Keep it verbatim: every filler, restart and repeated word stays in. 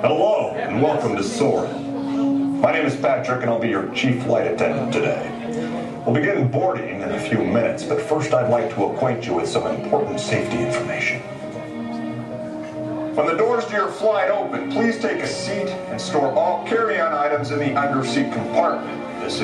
Hello, and welcome to Soarin'. My name is Patrick, and I'll be your chief flight attendant today. We'll begin boarding in a few minutes, but first I'd like to acquaint you with some important safety information. When the doors to your flight open, please take a seat and store all carry-on items in the underseat compartment.